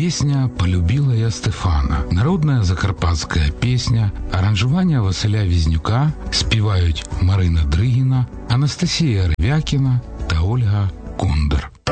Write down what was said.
Песня «Полюбила я Стефана». Народная закарпатська пісня, аранжування Василя Візнюка, співають Марина Дригіна, Анастасія Ревякіна та Ольга Кондор.